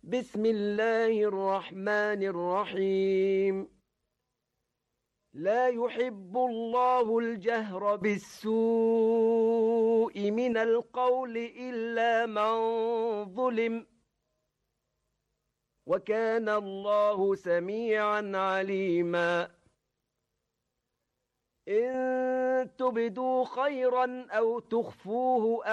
بسم الله الرحمن الرحيم. لا يحب الله الجهر بالسوء من القول إلا من ظلم، وكان الله سميعا عليما. إن تبدوا خيرا أو تخفوه